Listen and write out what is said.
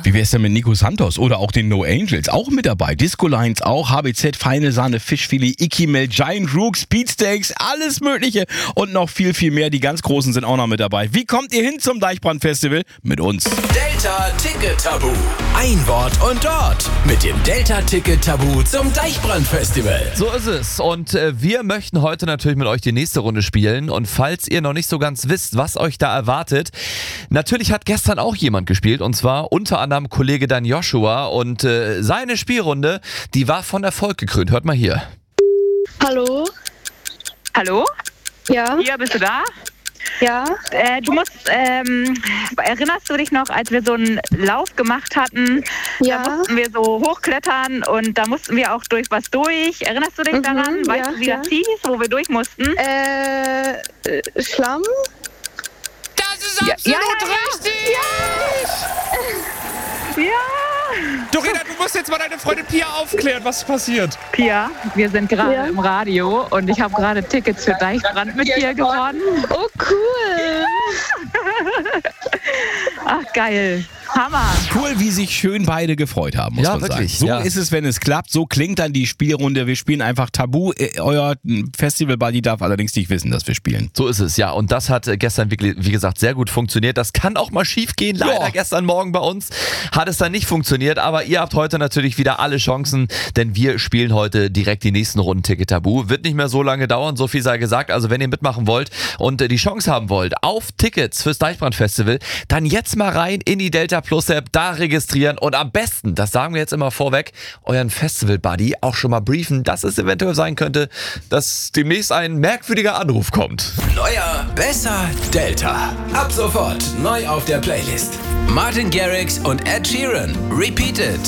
Wie wär's denn mit Nico Santos oder auch den No Angels? Auch mit dabei. Disco Lines auch, HBZ, Feine Sahne, Fischfilet, Ikimel, Giant Rook, Speedsteaks, alles mögliche und noch viel, viel mehr. Die ganz Großen sind auch noch mit dabei. Wie kommt ihr hin zum Deichbrand-Festival? Mit uns. Delta Ticket Tabu. Ein Wort und dort mit dem Delta Ticket Tabu zum Deichbrand-Festival. So ist es. Und wir möchten heute natürlich mit euch die nächste Runde spielen. Und falls ihr noch nicht so ganz wisst, was euch da erwartet, natürlich hat gestern auch jemand gespielt. Und zwar unter anderem Kollege Dan Joshua. Und seine Spielrunde, die war von Erfolg gekrönt. Hört mal hier. Hallo? Hallo? Ja? Hier, bist du da? Ja? Du musst, erinnerst du dich noch, als wir so einen Lauf gemacht hatten? Ja. Da mussten wir so hochklettern und da mussten wir auch durch was durch. Erinnerst du dich daran? Weißt ja, du, wie das hieß, wo wir durch mussten? Schlamm? Das ist absolut richtig! Ja! Dorina, du musst jetzt mal deine Freundin Pia aufklären, was passiert. Pia, wir sind gerade im Radio und ich habe gerade Tickets für Deichbrand mit dir gewonnen. Oh, cool! Ach, geil. Hammer. Cool, wie sich schön beide gefreut haben, muss man wirklich, sagen. So ja. ist es, wenn es klappt. So klingt dann die Spielrunde. Wir spielen einfach Tabu. Euer Festival-Buddy darf allerdings nicht wissen, dass wir spielen. So ist es, ja. Und das hat gestern, wie gesagt, sehr gut funktioniert. Das kann auch mal schief gehen. Leider gestern Morgen bei uns hat es dann nicht funktioniert. Aber ihr habt heute natürlich wieder alle Chancen, denn wir spielen heute direkt die nächsten Runden Ticket Tabu. Wird nicht mehr so lange dauern, so viel sei gesagt. Also wenn ihr mitmachen wollt und die Chance haben wollt auf Tickets fürs Deichbrand-Festival, dann jetzt mal rein in die Delta Plus App, da registrieren und am besten, das sagen wir jetzt immer vorweg, euren Festival-Buddy auch schon mal briefen, dass es eventuell sein könnte, dass demnächst ein merkwürdiger Anruf kommt. Neuer, besser Delta. Ab sofort neu auf der Playlist. Martin Garrix und Ed Sheeran. Repeated.